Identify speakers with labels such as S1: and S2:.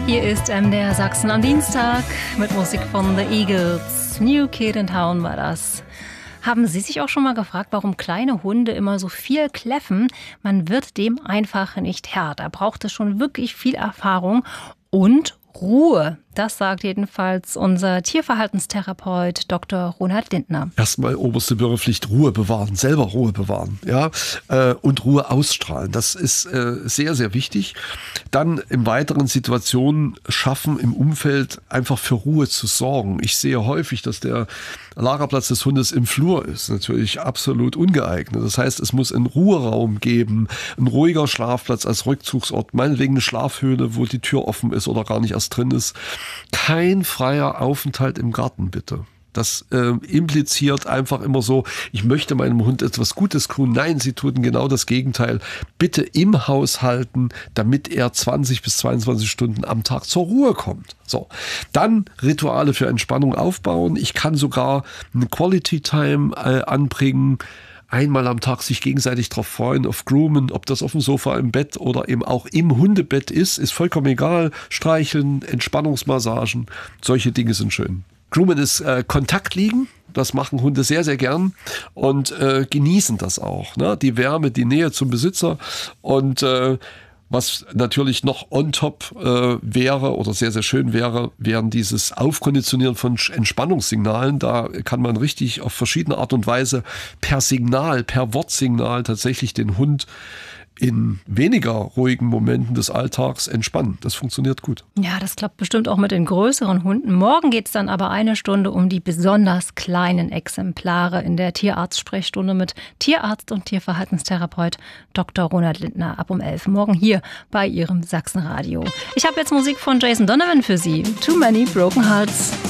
S1: Hier ist MDR Sachsen am Dienstag mit Musik von The Eagles. New Kid in Town war das. Haben Sie sich auch schon mal gefragt, warum kleine Hunde immer so viel kläffen? Man wird dem einfach nicht Herr. Da braucht es schon wirklich viel Erfahrung und Ruhe. Das sagt jedenfalls unser Tierverhaltenstherapeut Dr. Ronald Lindner.
S2: Erstmal oberste Bürgerpflicht, Ruhe bewahren, selber Ruhe bewahren, ja, und Ruhe ausstrahlen. Das ist sehr, sehr wichtig. Dann im weiteren Situationen schaffen, im Umfeld einfach für Ruhe zu sorgen. Ich sehe häufig, dass der Lagerplatz des Hundes im Flur ist. Natürlich absolut ungeeignet. Das heißt, es muss einen Ruheraum geben, ein ruhiger Schlafplatz als Rückzugsort, meinetwegen eine Schlafhöhle, wo die Tür offen ist oder gar nicht erst drin ist. Kein freier Aufenthalt im Garten, bitte. Das impliziert einfach immer so, ich möchte meinem Hund etwas Gutes tun. Nein, sie tun genau das Gegenteil. Bitte im Haus halten, damit er 20 bis 22 Stunden am Tag zur Ruhe kommt. So, dann Rituale für Entspannung aufbauen. Ich kann sogar eine Quality Time anbringen. Einmal am Tag sich gegenseitig drauf freuen, auf Groomen, ob das auf dem Sofa, im Bett oder eben auch im Hundebett ist vollkommen egal. Streicheln, Entspannungsmassagen, solche Dinge sind schön. Groomen ist Kontakt liegen. Das machen Hunde sehr, sehr gern und genießen das auch. Ne? Die Wärme, die Nähe zum Besitzer und was natürlich noch on top wäre oder sehr, sehr schön wäre, wären dieses Aufkonditionieren von Entspannungssignalen. Da kann man richtig auf verschiedene Art und Weise per Signal, per Wortsignal tatsächlich den Hund in weniger ruhigen Momenten des Alltags entspannen. Das funktioniert gut.
S1: Ja, das klappt bestimmt auch mit den größeren Hunden. Morgen geht es dann aber 1 Stunde um die besonders kleinen Exemplare in der Tierarzt-Sprechstunde mit Tierarzt und Tierverhaltenstherapeut Dr. Ronald Lindner ab um 11 morgen hier bei Ihrem Sachsenradio. Ich habe jetzt Musik von Jason Donovan für Sie. Too Many Broken Hearts.